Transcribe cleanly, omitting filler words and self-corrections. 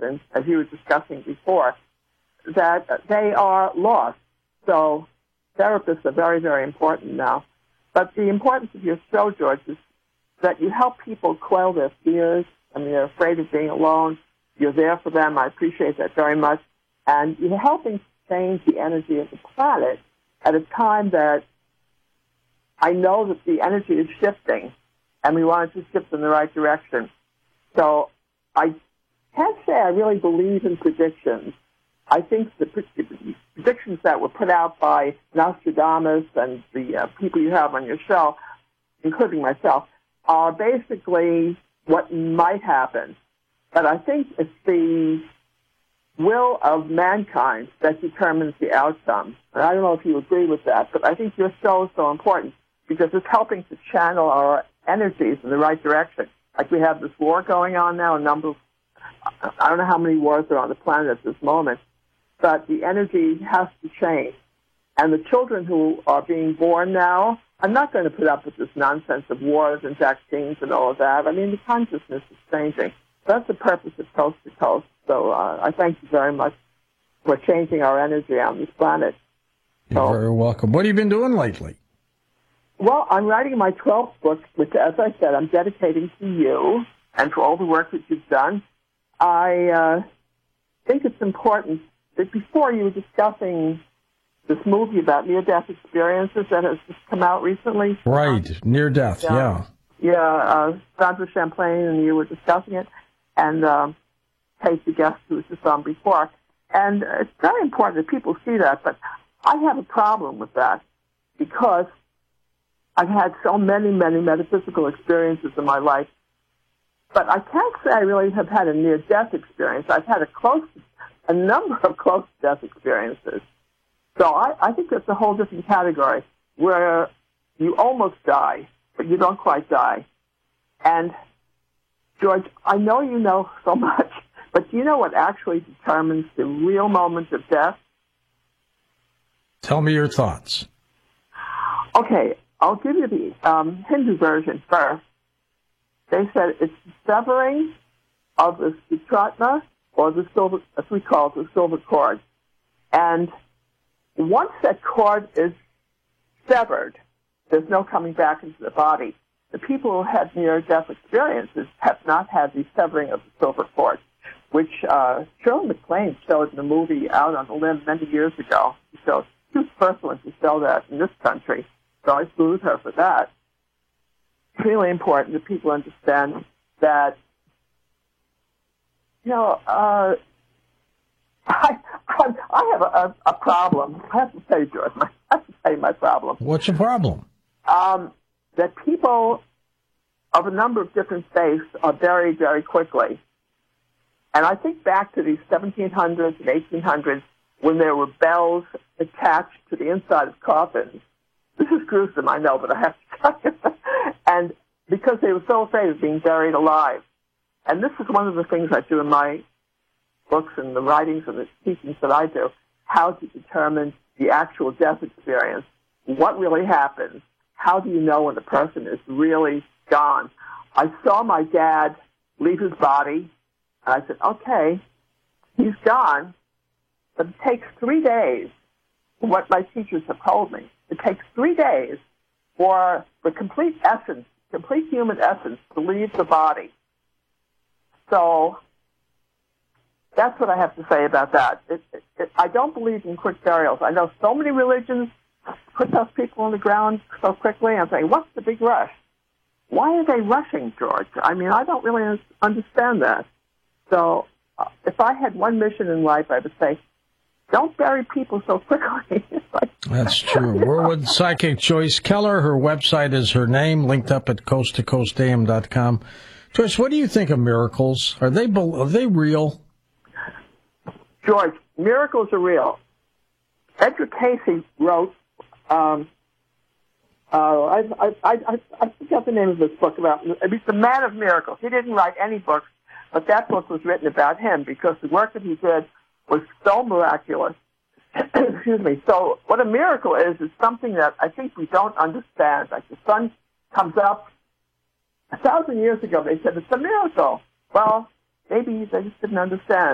children, as you were discussing before, that they are lost. So therapists are very, very important now. But the importance of your show, George, is that you help people quell their fears. I mean, they're afraid of being alone. You're there for them. I appreciate that very much. And you're helping change the energy of the planet at a time that I know that the energy is shifting, and we want it to shift in the right direction. So I can't say I really believe in predictions. I think the predictions that were put out by Nostradamus and the people you have on your show, including myself, are basically what might happen. But I think it's the will of mankind that determines the outcome. And I don't know if you agree with that, but I think your show is so important because it's helping to channel our energies in the right direction. Like we have this war going on now, I don't know how many wars are on the planet at this moment, but the energy has to change. And the children who are being born now are not going to put up with this nonsense of wars and vaccines and all of that. I mean, the consciousness is changing. That's the purpose of Coast to Coast. So I thank you very much for changing our energy on this planet. You're very welcome. What have you been doing lately? Well, I'm writing my 12th book, which, as I said, I'm dedicating to you and for all the work that you've done. I think it's important that before you were discussing this movie about near-death experiences that has just come out recently. Right, near-death, yeah. Yeah, Sandra Champlain and you were discussing it, and Kate, the guest who was just on before. And it's very important that people see that, but I have a problem with that because I've had so many, many metaphysical experiences in my life, but I can't say I really have had a near-death experience. I've had a number of close-death experiences. So I think that's a whole different category where you almost die, but you don't quite die. And, George, I know you know so much, but do you know what actually determines the real moment of death? Tell me your thoughts. Okay, I'll give you the Hindu version first. They said it's the severing of the sutratma, or the silver, as we call it, the silver cord. And once that cord is severed, there's no coming back into the body. The people who had near-death experiences have not had the severing of the silver cord, which Shirley MacLaine showed in the movie Out on a Limb many years ago. She was the first one to show that in this country, so I salute her for that. It's really important that people understand that, you know, I have a problem. I have to tell you, George, I have to tell you my problem. What's your problem? That people of a number of different faiths are buried very quickly. And I think back to the 1700s and 1800s when there were bells attached to the inside of coffins. This is gruesome, I know, but I have to tell you. And because they were so afraid of being buried alive. And this is one of the things I do in my books and the writings and the teachings that I do, how to determine the actual death experience, what really happens, how do you know when the person is really gone. I saw my dad leave his body, and I said, okay, he's gone, but it takes 3 days, from what my teachers have told me. It takes 3 days for the complete essence, complete human essence to leave the body. So that's what I have to say about that. I don't believe in quick burials. I know so many religions put those people on the ground so quickly. I'm saying, what's the big rush? Why are they rushing, George? I mean, I don't really understand that. So if I had one mission in life, I would say, don't bury people so quickly. That's true. We're with Psychic Joyce Keller. Her website is her name, linked up at coasttocoastam.com. Joyce, what do you think of miracles? Are they real? George, miracles are real. Edgar Cayce wrote, I forget the name of this book about, it's The Man of Miracles. He didn't write any books, but that book was written about him because the work that he did was so miraculous. Excuse me. So what a miracle is something that I think we don't understand. Like the sun comes up. 1,000 years ago, they said it's a miracle. Well, maybe they just didn't understand.